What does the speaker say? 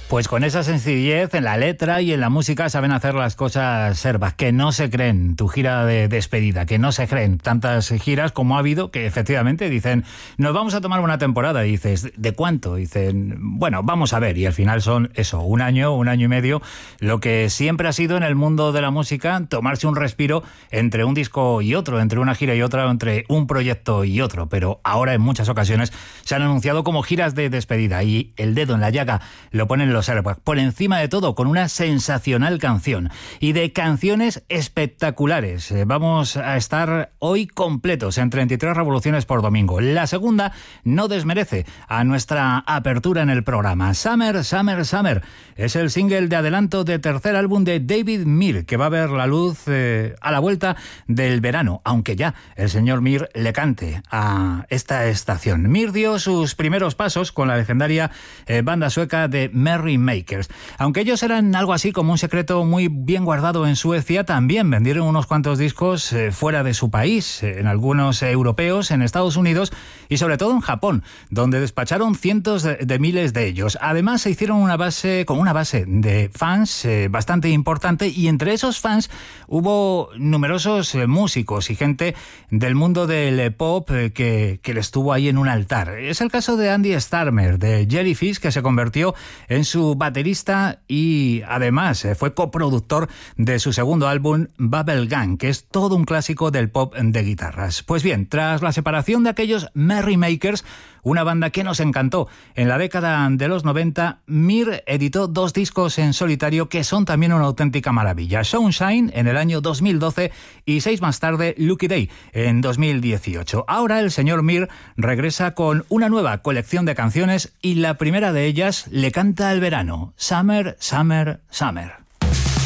Pues con esa sencillez en la letra y en la música saben hacer las cosas Servas, que no se creen tu gira de despedida, que no se creen tantas giras como ha habido, que efectivamente dicen, nos vamos a tomar una temporada, y dices, ¿de cuánto? Dicen, bueno, vamos a ver, y al final son eso, un año y medio, lo que siempre ha sido en el mundo de la música, tomarse un respiro entre un disco y otro, entre una gira y otra, entre un proyecto y otro, pero ahora en muchas ocasiones se han anunciado como giras de despedida, y el dedo en la llaga lo ponen los Servas, por encima de todo, con una sensacional canción, y de canciones espectaculares. Vamos a estar hoy completos en 33 revoluciones por domingo. La segunda no desmerece a nuestra apertura en el programa. Summer, Summer, Summer es el single de adelanto de tercer álbum de David Mir, que va a ver la luz a la vuelta del verano, aunque ya el señor Mir le cante a esta estación. Mir dio sus primeros pasos con la legendaria banda sueca de Merry Makers. Aunque ellos eran algo así como un secreto muy bien guardado en Suecia, también vendieron unos cuantos discos fuera de su país, en algunos europeos, en Estados Unidos y sobre todo en Japón, donde despacharon cientos de miles de ellos. Además se hicieron una base de fans bastante importante, y entre esos fans hubo numerosos músicos y gente del mundo del pop que le estuvo ahí en un altar. Es el caso de Andy Starmer de Jellyfish, que se convirtió en su baterista y además fue coproductor de su segundo álbum Bubblegum, que es todo un clásico del pop de guitarras. Pues bien, tras la separación de aquellos Merry Makers, una banda que nos encantó en la década de los 90, Mir editó 2 discos en solitario que son también una auténtica maravilla. Sunshine en el año 2012 y 6 más tarde Lucky Day en 2018. Ahora el señor Mir regresa con una nueva colección de canciones y la primera de ellas le canta al verano. Summer, Summer, Summer.